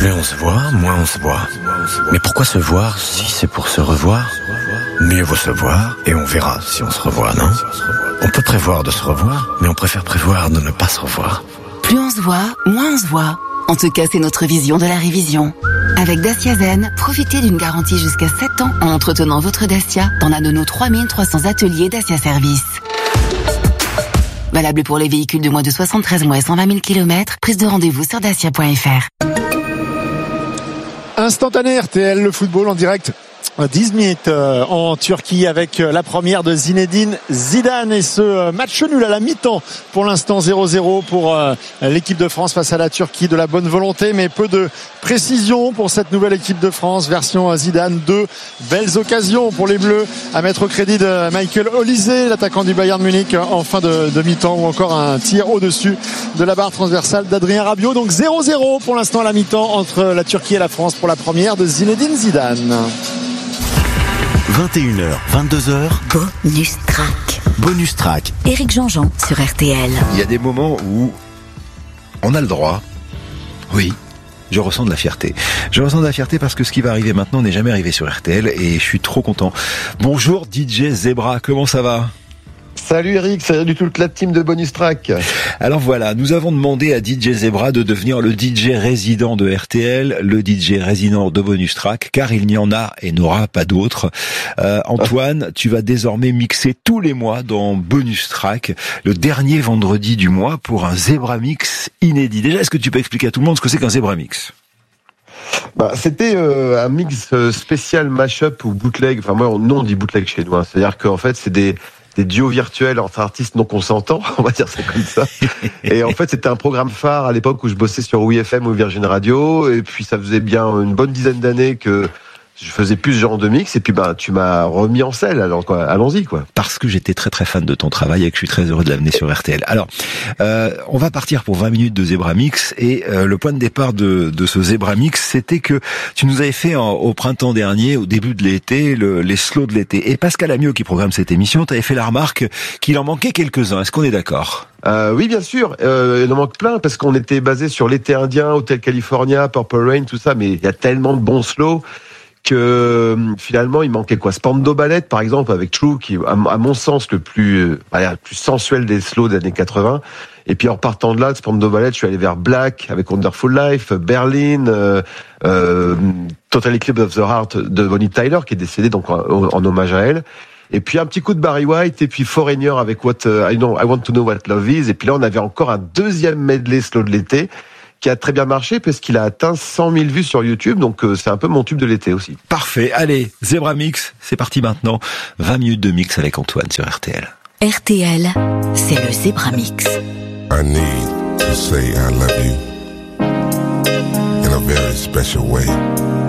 Plus on se voit, moins on se voit. Mais pourquoi se voir si c'est pour se revoir? Mieux vaut se voir et on verra si on se revoit, non? On peut prévoir de se revoir, mais on préfère prévoir de ne pas se revoir. Plus on se voit, moins on se voit. En tout cas, c'est notre vision de la révision. Avec Dacia Zen, profitez d'une garantie jusqu'à 7 ans en entretenant votre Dacia dans l'un de nos 3300 ateliers Dacia Service. Valable pour les véhicules de moins de 73 mois et 120 000 km. Prise de rendez-vous sur dacia.fr. Instantané RTL, le football en direct. 10 minutes en Turquie avec la première de Zinedine Zidane et ce match nul à la mi-temps pour l'instant 0-0 pour l'équipe de France face à la Turquie. De la bonne volonté mais peu de précision pour cette nouvelle équipe de France version Zidane. 2 belles occasions pour les Bleus à mettre au crédit de Michael Olise, l'attaquant du Bayern Munich en fin de mi-temps, ou encore un tir au-dessus de la barre transversale d'Adrien Rabiot. Donc 0-0 pour l'instant à la mi-temps entre la Turquie et la France pour la première de Zinedine Zidane. 21h, 22h. Bonus track. Bonus track. Éric Jean-Jean sur RTL. Il y a des moments où on a le droit. Oui. Je ressens de la fierté. Je ressens de la fierté parce que ce qui va arriver maintenant n'est jamais arrivé sur RTL et je suis trop content. Bonjour DJ Zebra, comment ça va ? Salut Eric, salut toute la team de Bonus Track. Alors voilà, nous avons demandé à DJ Zebra de devenir le DJ résident de RTL, le DJ résident de Bonus Track, car il n'y en a et n'aura pas d'autres. Antoine, tu vas désormais mixer tous les mois dans Bonus Track, le dernier vendredi du mois, pour un Zebra Mix inédit. Déjà, est-ce que tu peux expliquer à tout le monde ce que c'est qu'un Zebra Mix ? C'était un mix spécial mashup ou bootleg. Enfin moi, on dit bootleg chez nous. C'est-à-dire qu'en fait, c'est des duos virtuels entre artistes non consentants, on va dire ça comme ça. Et en fait, c'était un programme phare à l'époque où je bossais sur WeFM ou Virgin Radio. Et puis, ça faisait bien une bonne dizaine d'années que je faisais plus ce genre de mix. Et puis, tu m'as remis en selle. Alors, quoi, allons-y, quoi. Parce que j'étais très très fan de ton travail et que je suis très heureux de l'amener sur RTL. Alors, on va partir pour 20 minutes de Zebra Mix. Et le point de départ de ce Zebra Mix, c'était que tu nous avais fait au printemps dernier, au début de l'été, les slows de l'été. Et Pascal Amiot, qui programme cette émission, t'avait fait la remarque qu'il en manquait quelques-uns. Est-ce qu'on est d'accord ? Oui, bien sûr. Il en manque plein parce qu'on était basé sur l'été indien, Hotel California, Purple Rain, tout ça. Mais il y a tellement de bons slows que finalement il manquait quoi? Spandau Ballet par exemple avec True, qui à mon sens le plus sensuel des slows des années 80. Et puis en partant de là, de Spandau Ballet, je suis allé vers Black avec Wonderful Life, Berlin, Total Eclipse of the Heart de Bonnie Tyler qui est décédée, donc en hommage à elle. Et puis un petit coup de Barry White, et puis Foreigner avec I Want to Know What Love Is. Et puis là on avait encore un deuxième medley slow de l'été qui a très bien marché parce qu'il a atteint 100 000 vues sur YouTube, donc c'est un peu mon tube de l'été aussi. Parfait, allez, Zebra Mix, c'est parti maintenant. 20 minutes de mix avec Antoine sur RTL. RTL, c'est le Zebra Mix. I need to say I love you in a very special way.